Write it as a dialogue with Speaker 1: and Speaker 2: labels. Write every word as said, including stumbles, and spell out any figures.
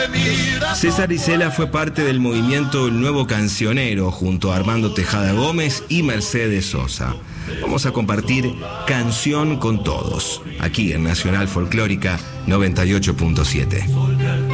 Speaker 1: César Isela fue parte del movimiento El Nuevo Cancionero junto a Armando Tejada Gómez y Mercedes Sosa. Vamos a compartir Canción con Todos, aquí en Nacional Folclórica noventa y ocho punto siete.